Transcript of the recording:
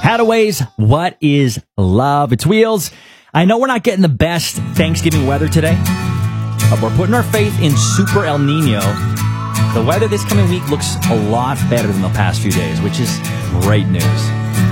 Padaways, what is love? It's Wheels. I know we're not getting the best Thanksgiving weather today, but we're putting our faith in Super El Nino. The weather this coming week looks a lot better than the past few days, which is great news.